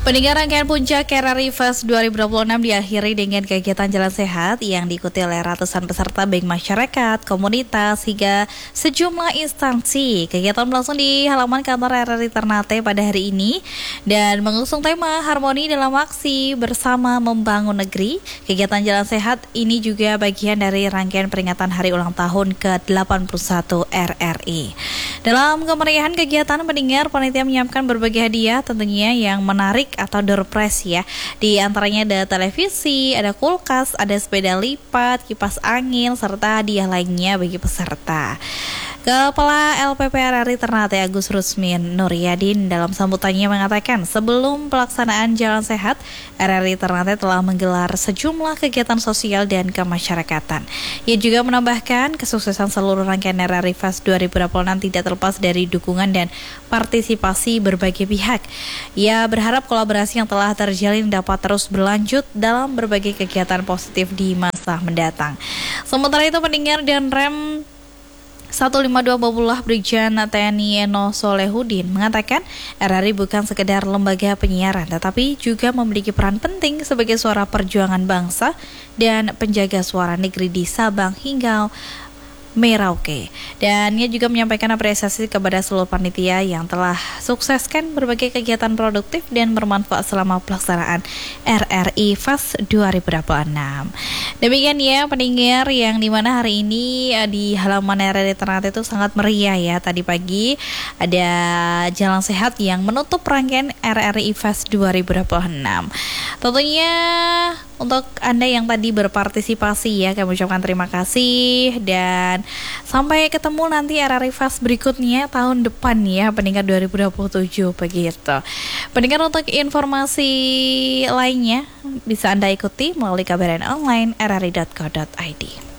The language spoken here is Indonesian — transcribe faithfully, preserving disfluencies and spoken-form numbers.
Pendengar rangkaian puncak R R I Fest dua ribu dua puluh enam diakhiri dengan kegiatan jalan sehat yang diikuti oleh ratusan peserta baik masyarakat, komunitas, hingga sejumlah instansi. Kegiatan berlangsung di halaman kantor R R I Ternate pada hari ini dan mengusung tema Harmoni dalam Aksi Bersama Membangun Negeri. Kegiatan jalan sehat ini juga bagian dari rangkaian peringatan hari ulang tahun ke delapan puluh satu R R I. Dalam kemeriahan kegiatan, pendengar, panitia menyiapkan berbagai hadiah tentunya yang menarik atau door prize ya. Di antaranya ada televisi, ada kulkas, ada sepeda lipat, kipas angin, serta hadiah lainnya bagi peserta. Kepala L P P R R I Ternate Agus Rusmin Nuryadin dalam sambutannya mengatakan sebelum pelaksanaan jalan sehat, R R I Ternate telah menggelar sejumlah kegiatan sosial dan kemasyarakatan. Ia juga menambahkan kesuksesan seluruh rangkaian R R I Fest dua ribu dua puluh enam tidak terlepas dari dukungan dan partisipasi berbagai pihak. Ia berharap kolaborasi yang telah terjalin dapat terus berlanjut dalam berbagai kegiatan positif di masa mendatang. Sementara itu, pendengar dan rem seratus lima puluh dua Babullah Brigjen T N I Eno Solehudin mengatakan R R I bukan sekedar lembaga penyiaran tetapi juga memiliki peran penting sebagai suara perjuangan bangsa dan penjaga suara negeri di Sabang hingga Merauke. Dan ia juga menyampaikan apresiasi kepada seluruh panitia yang telah sukseskan berbagai kegiatan produktif dan bermanfaat selama pelaksanaan R R I Fest dua ribu dua puluh enam. Demikian ya pendengar, yang dimana hari ini di halaman R R I Ternate itu sangat meriah ya. Tadi pagi ada jalan sehat yang menutup rangkaian R R I Fest dua ribu dua puluh enam. Tentunya untuk Anda yang tadi berpartisipasi ya, kami ucapkan terima kasih dan sampai ketemu nanti R R I Fest berikutnya tahun depan ya pendengar dua ribu dua puluh tujuh begitu. Pendengar, untuk informasi lainnya bisa Anda ikuti melalui kabaran online r r i dot co dot i d.